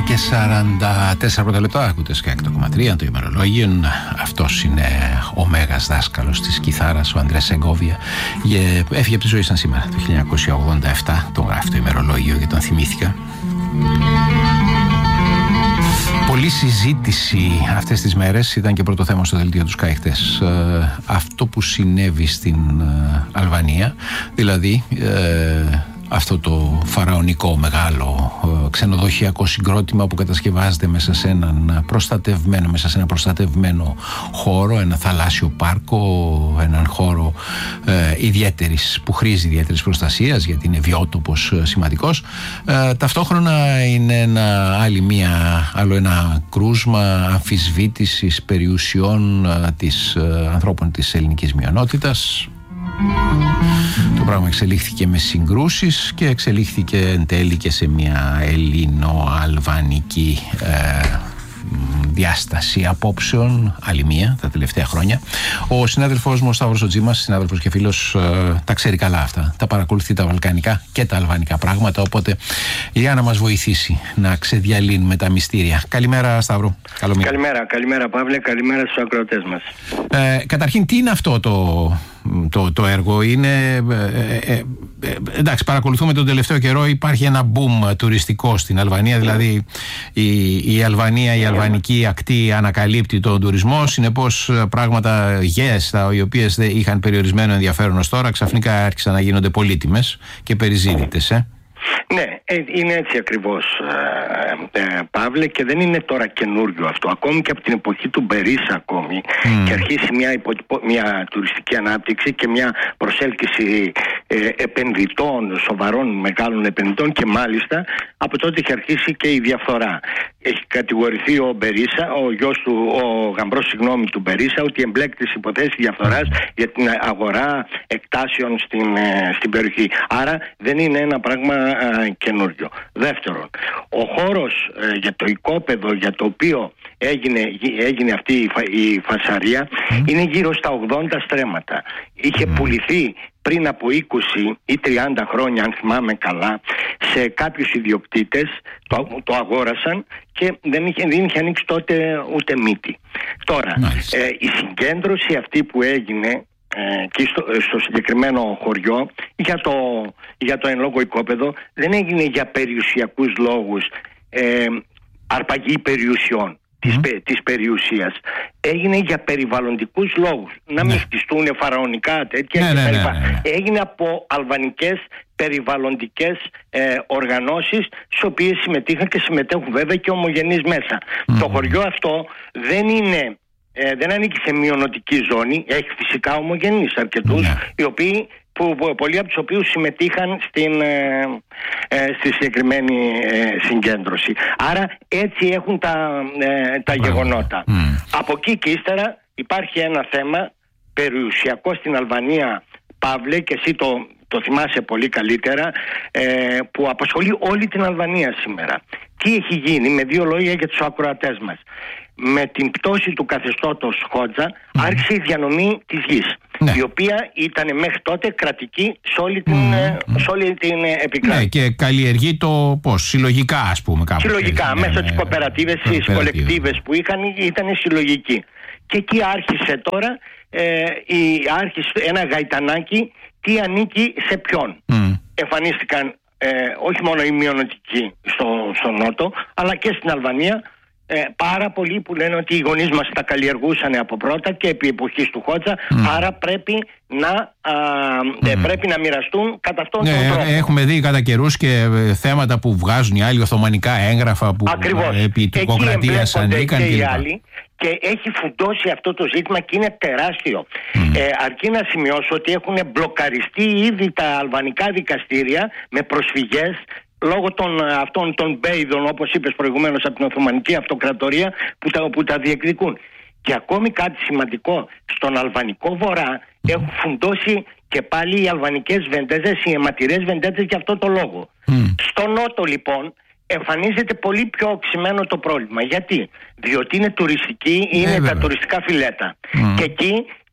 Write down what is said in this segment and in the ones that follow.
9:44 πρώτα λεπτά, ακούτε Sky 8,3 το ημερολόγιο. Αυτός είναι ο μέγας δάσκαλος της κιθάρας, ο Ανδρέας Σεγκόβια. Έφυγε από τη ζωή σαν σήμερα, το 1987. Τον γράφει το ημερολόγιο και τον θυμήθηκα. Πολλή συζήτηση αυτές τις μέρες, ήταν και πρώτο θέμα στο δελτίο του Sky χτες, αυτό που συνέβη στην Αλβανία, δηλαδή αυτό το φαραωνικό μεγάλο ξενοδοχειακό συγκρότημα που κατασκευάζεται μέσα σε ένα προστατευμένο χώρο, ένα θαλάσσιο πάρκο, έναν χώρο που χρήζει ιδιαίτερης προστασίας γιατί είναι βιότοπος σημαντικός. Ταυτόχρονα είναι άλλο ένα κρούσμα αμφισβήτησης περιουσιών ανθρώπων της ελληνικής μειονότητας. Το πράγμα εξελίχθηκε με συγκρούσεις και εξελίχθηκε εν τέλει και σε μια ελληνο-αλβανική διάσταση απόψεων, άλλη μία, τα τελευταία χρόνια. Ο συνάδελφός μου, ο Σταύρος ο Τζίμας, συνάδελφος και φίλος, τα ξέρει καλά αυτά. Τα παρακολουθεί τα βαλκανικά και τα αλβανικά πράγματα, οπότε για να μας βοηθήσει να ξεδιαλύνουμε τα μυστήρια. Καλημέρα, Σταύρο. Καλημέρα Παύλε, καλημέρα στους ακροατές μας. Καταρχήν, τι είναι αυτό το έργο? Είναι εντάξει, παρακολουθούμε τον τελευταίο καιρό, υπάρχει ένα boom τουριστικό στην Αλβανία, δηλαδή η Αλβανία, η αλβανική ακτή ανακαλύπτει τον τουρισμό, συνεπώς πράγματα γέες οι οποίες είχαν περιορισμένο ενδιαφέρον ως τώρα ξαφνικά άρχισαν να γίνονται πολύτιμες και περιζήτητες. Ναι, είναι έτσι ακριβώς, Παύλε, και δεν είναι τώρα καινούριο αυτό. Ακόμη και από την εποχή του Μπερίσα ακόμη και αρχίσει μια τουριστική ανάπτυξη και μια προσέλκυση επενδυτών, σοβαρών μεγάλων επενδυτών, και μάλιστα από τότε έχει αρχίσει και η διαφθορά. Έχει κατηγορηθεί ο Μπερίσα, ο γαμπρός του Μπερίσα, ότι εμπλέκεται σε υποθέσεις διαφθοράς για την αγορά εκτάσεων στην περιοχή. Άρα δεν είναι ένα πράγμα καινούριο. Δεύτερον, ο χώρος για το οικόπεδο για το οποίο έγινε αυτή η φασαρία είναι γύρω στα 80 στρέμματα. Είχε πουληθεί πριν από 20 ή 30 χρόνια, αν θυμάμαι καλά, σε κάποιους ιδιοκτήτες, το αγόρασαν και δεν είχε ανοίξει τότε ούτε μύτη. Τώρα, η συγκέντρωση αυτή που έγινε και στο συγκεκριμένο χωριό για το εν λόγω οικόπεδο δεν έγινε για περιουσιακούς λόγους, αρπαγή περιουσιών της περιουσίας. Έγινε για περιβαλλοντικούς λόγους, να μην χτιστούν φαραωνικά τέτοια κτλ. Έγινε από αλβανικές περιβαλλοντικές οργανώσεις, στις οποίες συμμετείχαν και συμμετέχουν βέβαια και ομογενείς μέσα. Το χωριό αυτό δεν ανήκει σε μειονοτική ζώνη, έχει φυσικά ομογενείς αρκετούς, πολλοί από τους οποίους συμμετείχαν στη συγκεκριμένη συγκέντρωση. Άρα έτσι έχουν τα γεγονότα. Από εκεί και ύστερα υπάρχει ένα θέμα περιουσιακό στην Αλβανία, Παύλε, και εσύ το θυμάσαι πολύ καλύτερα, που απασχολεί όλη την Αλβανία σήμερα. Τι έχει γίνει, με δύο λόγια για τους ακροατές μας? Με την πτώση του καθεστώτος Χότζα άρχισε η διανομή της γης, η οποία ήταν μέχρι τότε κρατική σε όλη την επικράτεια. Ναι, και καλλιεργεί συλλογικά, ας πούμε, κάπου. Συλλογικά, μέσω της κοπερατίβες, τις κολεκτίβες που ήταν συλλογικοί. Και εκεί άρχισε τώρα άρχισε ένα γαϊτανάκι, τι ανήκει σε ποιον. Εμφανίστηκαν όχι μόνο οι μειονοτικοί στο νότο, αλλά και στην Αλβανία πάρα πολλοί που λένε ότι οι γονείς μας τα καλλιεργούσαν από πρώτα και επί εποχής του Χότζα, άρα πρέπει να μοιραστούν κατά αυτόν τον τρόπο. Έχουμε δει κατά καιρούς και θέματα που βγάζουν οι άλλοι, οθωμανικά έγγραφα που επί τουρκοκρατίας ανήκαν και οι άλλοι. Και έχει φουντώσει αυτό το ζήτημα και είναι τεράστιο. Αρκεί να σημειώσω ότι έχουν μπλοκαριστεί ήδη τα αλβανικά δικαστήρια με προσφυγές λόγω αυτών των μπέιδων, όπως είπες προηγουμένως, από την Οθωμανική Αυτοκρατορία που τα διεκδικούν. Και ακόμη κάτι σημαντικό, στον αλβανικό βορρά έχουν φουντώσει και πάλι οι αλβανικές βεντέζες, οι αιματηρές βεντέζες για αυτό το λόγο. Στο νότο λοιπόν εμφανίζεται πολύ πιο οξυμένο το πρόβλημα. Γιατί? Διότι είναι τουριστική, είναι τα τουριστικά φιλέτα. Και εκεί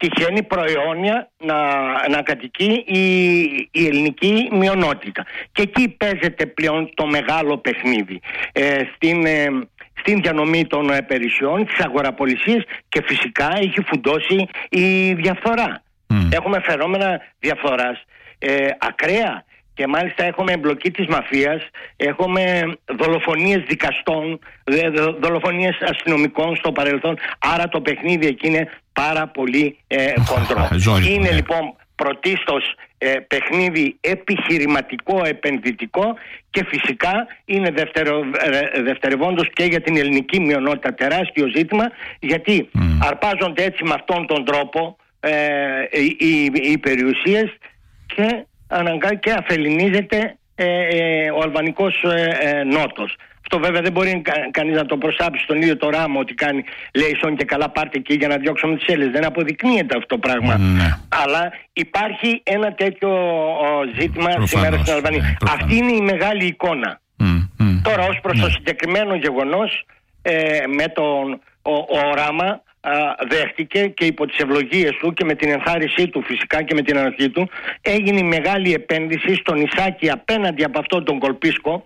τυχαίνει προαιώνια να κατοικεί η ελληνική μειονότητα. Και εκεί παίζεται πλέον το μεγάλο παιχνίδι. Στην διανομή των υπηρεσιών, της αγοραπολισίας, και φυσικά έχει φουντώσει η διαφθορά. Έχουμε φαινόμενα διαφθοράς ακραία, και μάλιστα έχουμε εμπλοκή της μαφίας, έχουμε δολοφονίες δικαστών, δολοφονίες αστυνομικών στο παρελθόν. Άρα το παιχνίδι εκεί είναι πάρα πολύ χοντρό. Είναι λοιπόν πρωτίστως παιχνίδι επιχειρηματικό, επενδυτικό, και φυσικά είναι δευτερευόντως και για την ελληνική μειονότητα τεράστιο ζήτημα, γιατί αρπάζονται έτσι με αυτόν τον τρόπο οι περιουσίες και αφεληνίζεται ο αλβανικός νότος. Αυτό βέβαια δεν μπορεί κανείς να το προστάψει στον ίδιο το Ράμα, ότι κάνει, λέει σόν και καλά πάρτε εκεί για να διώξουμε τις Έλληνες. Δεν αποδεικνύεται αυτό το πράγμα. Αλλά υπάρχει ένα τέτοιο ζήτημα σήμερα στην Αλβανία. Αυτή είναι η μεγάλη εικόνα. Τώρα ως προς το συγκεκριμένο γεγονός, με τον ο Ράμα δέχτηκε, και υπό τις ευλογίες του και με την ενθάρρυνσή του φυσικά και με την ανοχή του, έγινε η μεγάλη επένδυση στο νησάκι απέναντι από αυτόν τον Κολπίσκο,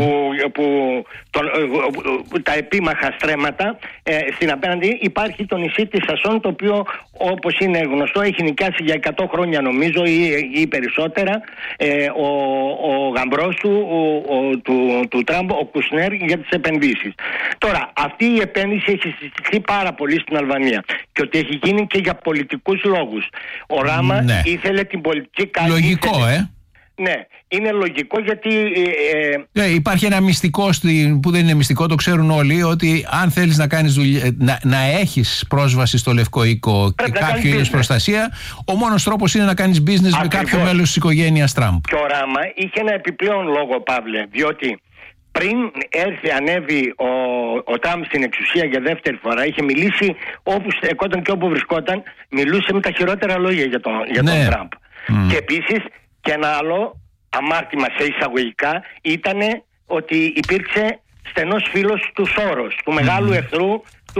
τα επίμαχα στρέμματα. Στην απέναντι υπάρχει το νησί της Σασόν, το οποίο, όπως είναι γνωστό, έχει νοικιάσει για 100 χρόνια νομίζω ή περισσότερα ο γαμπρός του Τραμπ, ο Κουσνέρ, για τις επενδύσεις. Τώρα, αυτή η επένδυση έχει συζητηθεί πάρα πολύ στην Αλβανία, και ότι έχει γίνει και για πολιτικούς λόγους. Ο Ράμα ήθελε την πολιτική κάλυψη. Λογικό, Ναι, είναι λογικό, γιατί υπάρχει ένα μυστικό που δεν είναι μυστικό, το ξέρουν όλοι, ότι αν θέλεις να κάνεις να έχεις πρόσβαση στο Λευκό Οίκο και κάποιο είδους προστασία, ο μόνος τρόπος είναι να κάνεις business με κάποιο μέλος της οικογένειας Τραμπ. Και ο Ράμα είχε ένα επιπλέον λόγο, Παύλε, διότι πριν ανέβει ο Τραμπ στην εξουσία για δεύτερη φορά, είχε μιλήσει όπου στεκόταν και όπου βρισκόταν, μιλούσε με τα χειρότερα λόγια για τον Τραμπ. Και επίσης, και ένα άλλο αμάρτημα σε εισαγωγικά ήταν ότι υπήρξε στενός φίλος του Σόρος, του μεγάλου εχθρού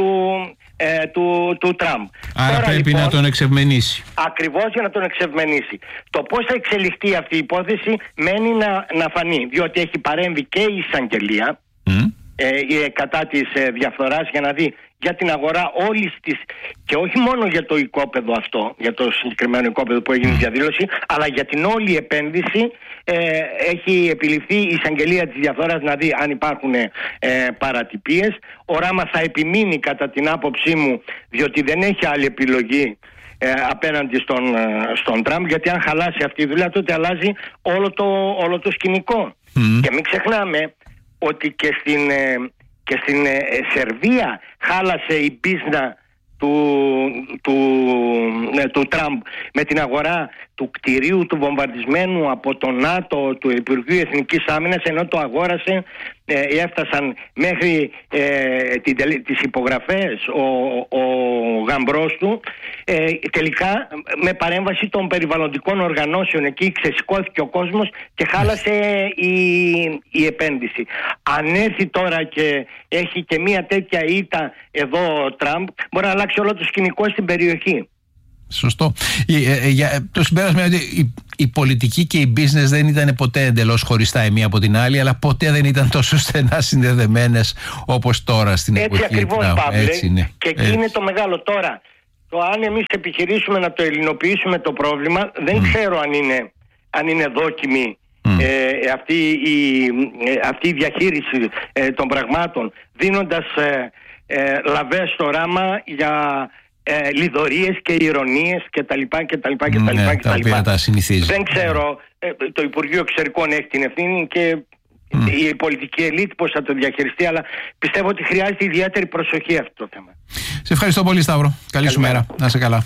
του Τραμπ. Άρα τώρα, πρέπει λοιπόν να τον εξευμενήσει. Ακριβώς, για να τον εξευμενήσει. Το πώς θα εξελιχθεί αυτή η υπόθεση μένει να φανεί, διότι έχει παρέμβει και η εισαγγελία κατά της διαφθοράς, για να δει για την αγορά όλης της, και όχι μόνο για το οικόπεδο αυτό, για το συγκεκριμένο οικόπεδο που έγινε διαδήλωση, αλλά για την όλη επένδυση. Έχει επιληφθεί η εισαγγελία της διαφθοράς να δει αν υπάρχουν παρατυπίες. Ο Ράμα θα επιμείνει, κατά την άποψή μου, διότι δεν έχει άλλη επιλογή απέναντι στον Τραμπ, γιατί αν χαλάσει αυτή η δουλειά, τότε αλλάζει όλο το σκηνικό. Και μην ξεχνάμε ότι και στην Σερβία χάλασε η πίσνα του Τραμπ με την αγορά του κτηρίου του βομβαρδισμένου από το ΝΑΤΟ του Υπουργείου Εθνικής Άμυνας, ενώ το αγόρασε, έφτασαν μέχρι τις υπογραφές ο γαμπρός του, τελικά με παρέμβαση των περιβαλλοντικών οργανώσεων εκεί ξεσηκώθηκε ο κόσμος και χάλασε η επένδυση. Αν έρθει τώρα και έχει και μια τέτοια ήττα εδώ ο Τραμπ, μπορεί να αλλάξει όλο το σκηνικό στην περιοχή. Σωστό. Το συμπέρασμα είναι ότι η πολιτική και η business δεν ήταν ποτέ εντελώς χωριστά η μία από την άλλη, αλλά ποτέ δεν ήταν τόσο στενά συνδεδεμένες όπως τώρα στην εποχή. Έτσι ακριβώς, Παύλε. Και εκεί είναι το μεγάλο τώρα. Το αν εμείς επιχειρήσουμε να το ελληνοποιήσουμε το πρόβλημα, δεν ξέρω αν είναι δόκιμη αυτή η διαχείριση των πραγμάτων, δίνοντας λαβές στο Ράμα για λιδωρίες και ηρωνίες κτλ. Τα οποία τα συνηθίζει. Δεν ξέρω, το Υπουργείο Εξωτερικών έχει την ευθύνη και η πολιτική ελίτ πώς θα το διαχειριστεί, αλλά πιστεύω ότι χρειάζεται ιδιαίτερη προσοχή αυτό το θέμα. Σε ευχαριστώ πολύ, Σταύρο. Καλή σου μέρα. Να είσαι καλά.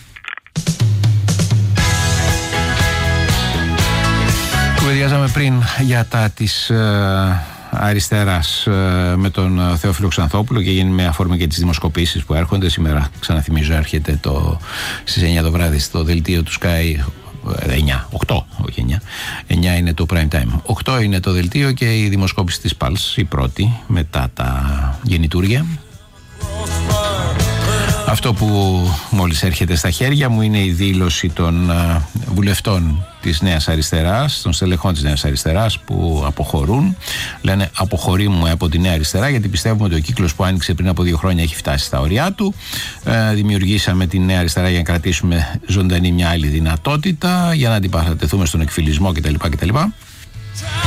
Κουβεντιάζαμε πριν για τα της αριστεράς με τον Θεόφιλο Ξανθόπουλο, και γίνει με αφορμή και τις δημοσκοπήσεις που έρχονται σήμερα. Ξαναθυμίζω, έρχεται στις 9 το βράδυ στο δελτίο του Sky. 8 όχι 9 είναι το prime time, 8 είναι το δελτίο και η δημοσκόπηση της Pulse, η πρώτη μετά τα γεννητούρια. Αυτό που μόλις έρχεται στα χέρια μου είναι η δήλωση των βουλευτών της Νέας Αριστεράς, των στελεχών της Νέας Αριστεράς που αποχωρούν. Λένε αποχωρούμε από τη Νέα Αριστερά γιατί πιστεύουμε ότι ο κύκλος που άνοιξε πριν από 2 χρόνια έχει φτάσει στα ωριά του. Δημιουργήσαμε τη Νέα Αριστερά για να κρατήσουμε ζωντανή μια άλλη δυνατότητα, για να αντιπαρατεθούμε στον εκφυλισμό κτλ.